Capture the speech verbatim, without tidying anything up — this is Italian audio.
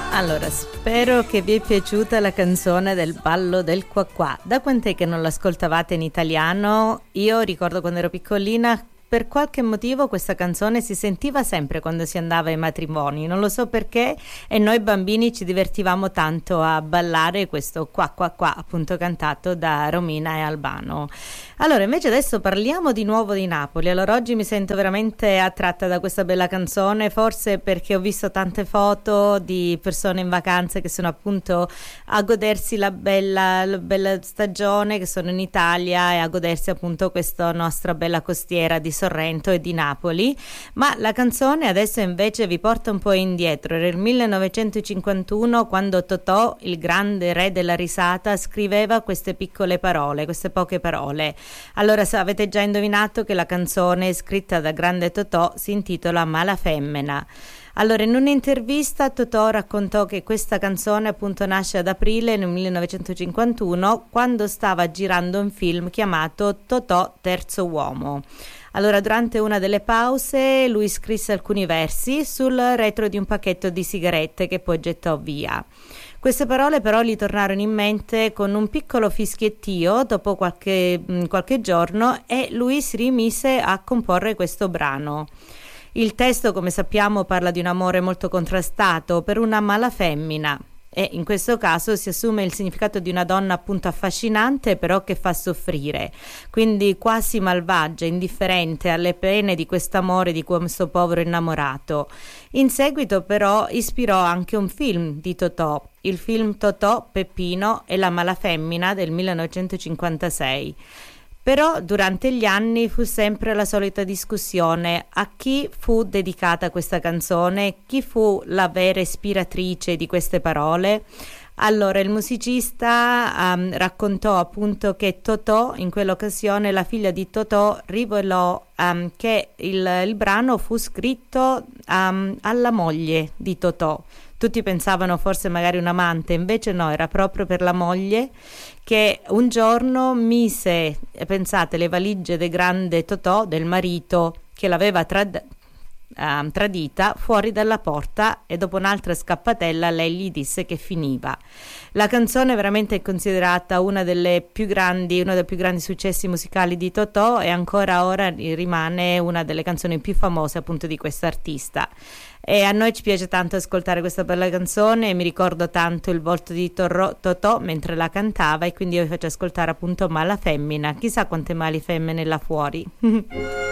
Allora, spero che vi è piaciuta la canzone del ballo del qua qua. Da quant'è che non l'ascoltavate in italiano? Io ricordo quando ero piccolina, per qualche motivo questa canzone si sentiva sempre quando si andava ai matrimoni, non lo so perché, e noi bambini ci divertivamo tanto a ballare questo qua qua qua, appunto cantato da Romina e Albano. Allora, invece adesso parliamo di nuovo di Napoli. Allora, oggi mi sento veramente attratta da questa bella canzone, forse perché ho visto tante foto di persone in vacanza che sono appunto a godersi la bella, la bella stagione, che sono in Italia, e a godersi appunto questa nostra bella costiera di Sorrento e di Napoli. Ma la canzone adesso invece vi porta un po' indietro. Era il millenovecentocinquantuno quando Totò, il grande re della risata, scriveva queste piccole parole, queste poche parole. Allora, se avete già indovinato che la canzone scritta da grande Totò si intitola Mala femmina. Allora, in un'intervista Totò raccontò che questa canzone appunto nasce ad aprile nel millenovecentocinquantuno, quando stava girando un film chiamato Totò terzo uomo. Allora, durante una delle pause lui scrisse alcuni versi sul retro di un pacchetto di sigarette che poi gettò via. Queste parole però gli tornarono in mente con un piccolo fischiettio dopo qualche, qualche giorno, e lui si rimise a comporre questo brano. Il testo, come sappiamo, parla di un amore molto contrastato per una mala femmina, e in questo caso si assume il significato di una donna appunto affascinante però che fa soffrire, quindi quasi malvagia, indifferente alle pene di quest'amore di questo povero innamorato. In seguito però ispirò anche un film di Totò, il film Totò, Peppino e la mala femmina del millenovecentocinquantasei. Però durante gli anni fu sempre la solita discussione a chi fu dedicata questa canzone, chi fu la vera ispiratrice di queste parole. Allora, il musicista um, raccontò appunto che Totò, in quell'occasione la figlia di Totò, rivelò um, che il, il brano fu scritto um, alla moglie di Totò. Tutti pensavano forse magari un amante, invece no, era proprio per la moglie, che un giorno mise, pensate, le valigie del grande Totò, del marito che l'aveva trad- uh, tradita, fuori dalla porta, e dopo un'altra scappatella lei gli disse che finiva. La canzone veramente è considerata una delle più grandi, uno dei più grandi successi musicali di Totò, e ancora ora rimane una delle canzoni più famose appunto di quest'artista. E a noi ci piace tanto ascoltare questa bella canzone, e mi ricordo tanto il volto di Torro, Totò mentre la cantava, e quindi io vi faccio ascoltare appunto Mala femmina. Chissà quante mali femmine là fuori.